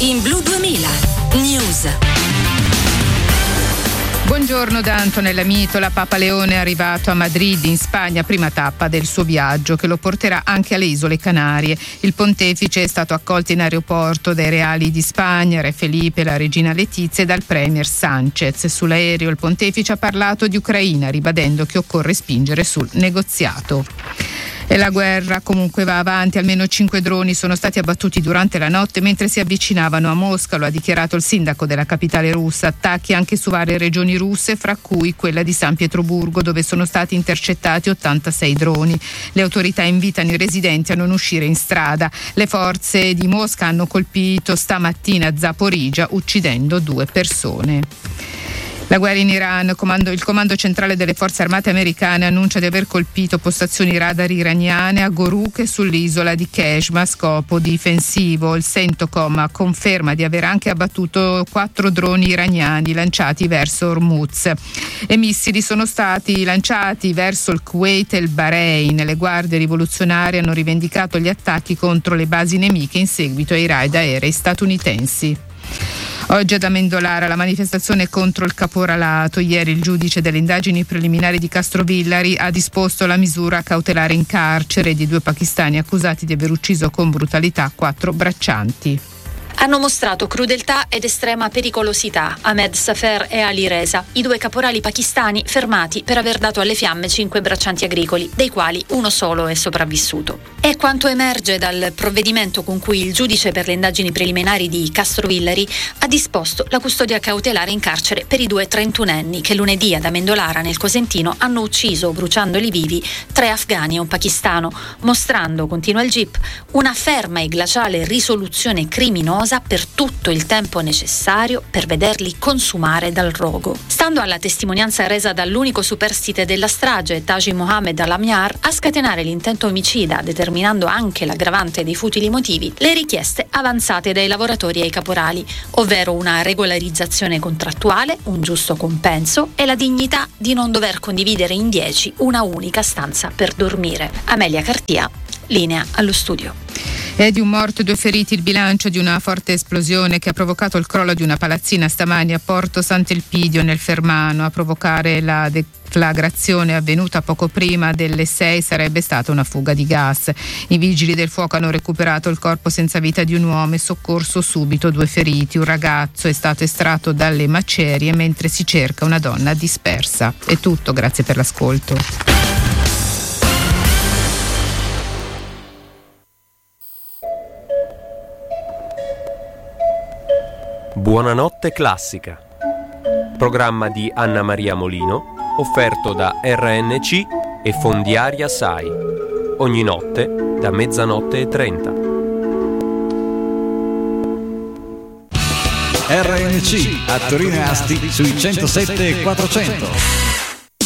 In Blu 2000 News. Buongiorno da Antonella Mitola. Papa Leone è arrivato a Madrid in Spagna, prima tappa del suo viaggio che lo porterà anche alle Isole Canarie. Il pontefice è stato accolto in aeroporto dai reali di Spagna, Re Felipe, la regina Letizia e dal premier Sanchez. Sull'aereo il pontefice ha parlato di Ucraina, ribadendo che occorre spingere sul negoziato. E la guerra comunque va avanti. Almeno 5 droni sono stati abbattuti durante la notte mentre si avvicinavano a Mosca, lo ha dichiarato il sindaco della capitale russa. Attacchi anche su varie regioni russe, fra cui quella di San Pietroburgo, dove sono stati intercettati 86 droni. Le autorità invitano i residenti a non uscire in strada. Le forze di Mosca hanno colpito stamattina Zaporizhzhia, uccidendo 2 persone. La guerra in Iran, il comando centrale delle forze armate americane annuncia di aver colpito postazioni radar iraniane a Goruk e sull'isola di Keshma a scopo difensivo. Il CENTCOM conferma di aver anche abbattuto 4 droni iraniani lanciati verso Hormuz. E missili sono stati lanciati verso il Kuwait e il Bahrain. Le guardie rivoluzionarie hanno rivendicato gli attacchi contro le basi nemiche in seguito ai raid aerei statunitensi. Oggi ad Amendolara la manifestazione contro il caporalato. Ieri il giudice delle indagini preliminari di Castrovillari ha disposto la misura cautelare in carcere di 2 pakistani accusati di aver ucciso con brutalità 4 braccianti. Hanno mostrato crudeltà ed estrema pericolosità Ahmed Safer e Ali Reza, i 2 caporali pakistani fermati per aver dato alle fiamme 5 braccianti agricoli, dei quali uno solo è sopravvissuto. È quanto emerge dal provvedimento con cui il giudice per le indagini preliminari di Castrovillari ha disposto la custodia cautelare in carcere per i 2 trentunenni che lunedì ad Amendolara nel Cosentino hanno ucciso, bruciandoli vivi, 3 afghani e un pakistano, mostrando, continua il GIP, una ferma e glaciale risoluzione criminosa per tutto il tempo necessario per vederli consumare dal rogo. Stando alla testimonianza resa dall'unico superstite della strage, Taji Mohammed Al-Amyar, a scatenare l'intento omicida, determinando anche l'aggravante dei futili motivi, le richieste avanzate dai lavoratori ai caporali, ovvero una regolarizzazione contrattuale, un giusto compenso e la dignità di non dover condividere in 10 una unica stanza per dormire. Amelia Cartia, linea allo studio. È di un morto e 2 feriti il bilancio di una forte esplosione che ha provocato il crollo di una palazzina stamani a Porto Sant'Elpidio nel Fermano. A provocare la deflagrazione avvenuta poco prima delle 6 sarebbe stata una fuga di gas. I vigili del fuoco hanno recuperato il corpo senza vita di un uomo e soccorso subito 2 feriti. Un ragazzo è stato estratto dalle macerie mentre si cerca una donna dispersa. È tutto, grazie per l'ascolto. Buonanotte classica. Programma di Anna Maria Molino, offerto da RNC e Fondiaria SAI. Ogni notte da 00:30. RNC a Torino e Asti sui 107 e 400.